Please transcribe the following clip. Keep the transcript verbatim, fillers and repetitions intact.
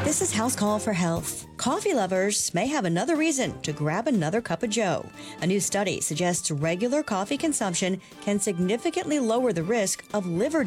This is House Call for Health. Coffee lovers may have another reason to grab another cup of joe. A new study suggests regular coffee consumption can significantly lower the risk of liver